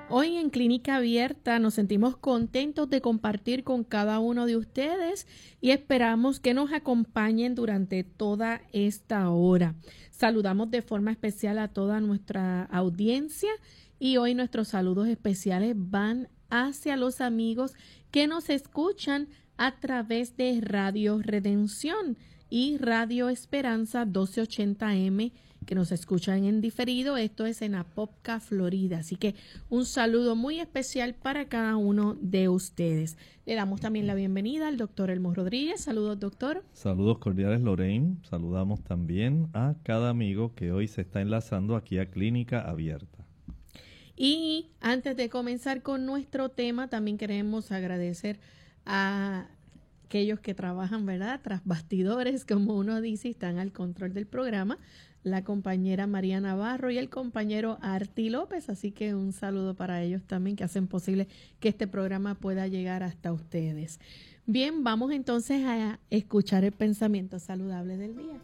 Hoy en Clínica Abierta nos sentimos contentos de compartir con cada uno de ustedes y esperamos que nos acompañen durante toda esta hora. Saludamos de forma especial a toda nuestra audiencia y hoy nuestros saludos especiales van hacia los amigos que nos escuchan a través de Radio Redención y Radio Esperanza 1280M, que nos escuchan en diferido. Esto es en Apopka, Florida. Así que un saludo muy especial para cada uno de ustedes. Le damos también la bienvenida al doctor Elmo Rodríguez. Saludos, doctor. Saludos cordiales, Lorraine. Saludamos también a cada amigo que hoy se está enlazando aquí a Clínica Abierta. Y antes de comenzar con nuestro tema, también queremos agradecer a aquellos que trabajan, ¿verdad?, tras bastidores, como uno dice, están al control del programa, la compañera María Navarro y el compañero Arti López. Así que un saludo para ellos también, que hacen posible que este programa pueda llegar hasta ustedes. Bien, vamos entonces a escuchar el pensamiento saludable del día.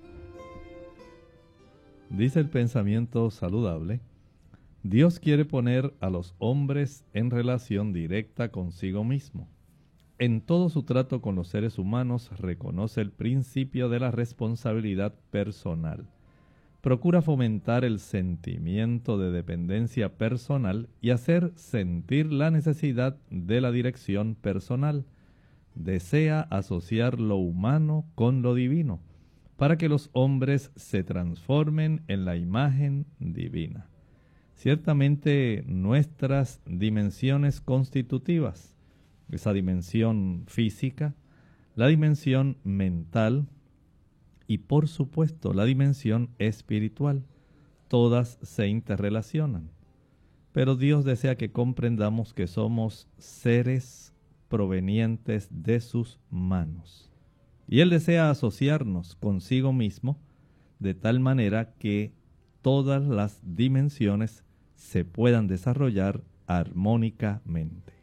Dice el pensamiento saludable: Dios quiere poner a los hombres en relación directa consigo mismo. En todo su trato con los seres humanos reconoce el principio de la responsabilidad personal. Procura fomentar el sentimiento de dependencia personal y hacer sentir la necesidad de la dirección personal. Desea asociar lo humano con lo divino, para que los hombres se transformen en la imagen divina. Ciertamente nuestras dimensiones constitutivas, esa dimensión física, la dimensión mental y por supuesto la dimensión espiritual, todas se interrelacionan. Pero Dios desea que comprendamos que somos seres provenientes de sus manos. Y Él desea asociarnos consigo mismo de tal manera que todas las dimensiones se puedan desarrollar armónicamente.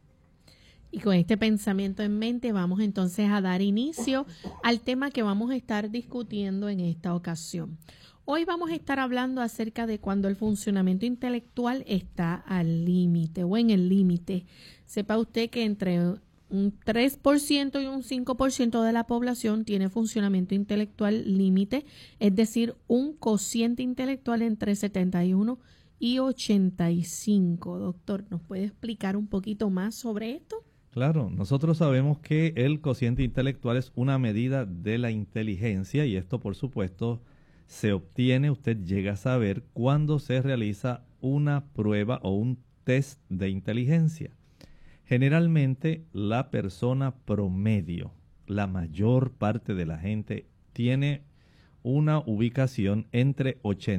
Y con este pensamiento en mente vamos entonces a dar inicio al tema que vamos a estar discutiendo en esta ocasión. Hoy vamos a estar hablando acerca de cuando el funcionamiento intelectual está al límite o en el límite. Sepa usted que entre un 3% y un 5% de la población tiene funcionamiento intelectual límite, es decir, un cociente intelectual entre 71 y 85. Doctor, ¿nos puede explicar un poquito más sobre esto? Claro, nosotros sabemos que el cociente intelectual es una medida de la inteligencia y esto, por supuesto, se obtiene, usted llega a saber cuando se realiza una prueba o un test de inteligencia. Generalmente la persona promedio, la mayor parte de la gente, tiene una ubicación entre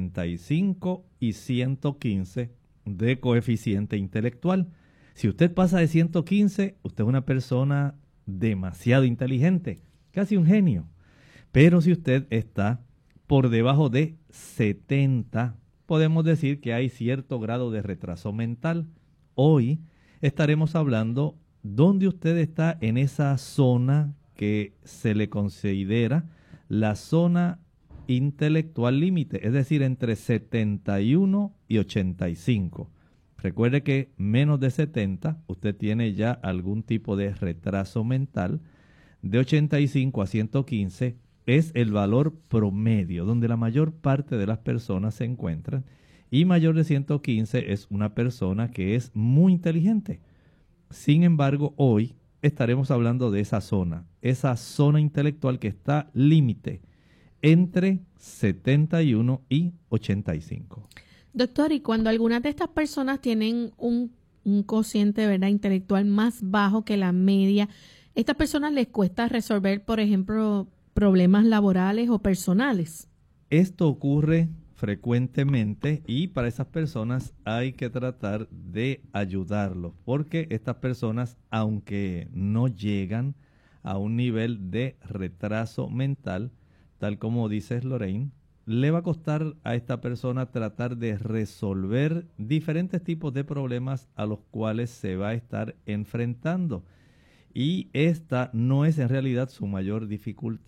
85 y 115 de coeficiente intelectual. Si usted pasa de 115, usted es una persona demasiado inteligente, casi un genio. Pero si usted está por debajo de 70, podemos decir que hay cierto grado de retraso mental. Hoy estaremos hablando dónde usted está en esa zona que se le considera la zona intelectual límite, es decir, entre 71 y 85. Recuerde que menos de 70, usted tiene ya algún tipo de retraso mental. De 85 a 115 es el valor promedio, donde la mayor parte de las personas se encuentran. Y mayor de 115 es una persona que es muy inteligente. Sin embargo, hoy estaremos hablando de esa zona intelectual que está límite entre 71 y 85. Doctor, y cuando algunas de estas personas tienen un cociente, ¿verdad?, intelectual más bajo que la media, ¿estas personas les cuesta resolver, por ejemplo, problemas laborales o personales? Esto ocurre frecuentemente y para esas personas hay que tratar de ayudarlos, porque estas personas, aunque no llegan a un nivel de retraso mental, tal como dices, Lorraine, le va a costar a esta persona tratar de resolver diferentes tipos de problemas a los cuales se va a estar enfrentando. Y esta no es en realidad su mayor dificultad.